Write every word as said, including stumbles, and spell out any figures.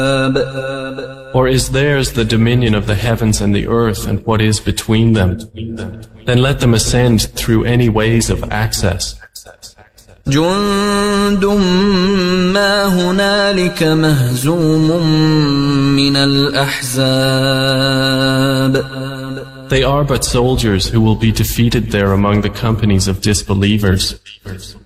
Or is theirs the dominion of the heavens and the earth and what is between them? Then let them ascend through any ways of access. جند ما هنالك مهزوم من الأحزاب. They are but soldiers who will be defeated there among the companies of disbelievers.